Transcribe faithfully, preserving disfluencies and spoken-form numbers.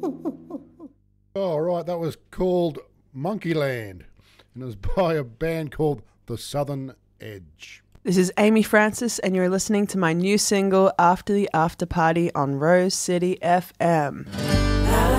Oh, right, that was called Monkeyland, and it was by a band called The Southern Edge. This is Amy Francis, and you're listening to my new single, After the After Party, on Rose City F M.